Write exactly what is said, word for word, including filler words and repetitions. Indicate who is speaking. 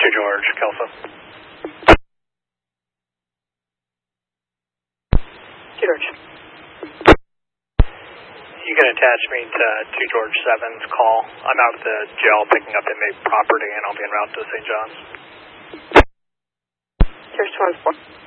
Speaker 1: to George, Kelso.
Speaker 2: George.
Speaker 1: You can attach me to two George seven's call. I'm out at the jail picking up inmate property, and I'll be en route to Saint John's.
Speaker 2: George twenty-four.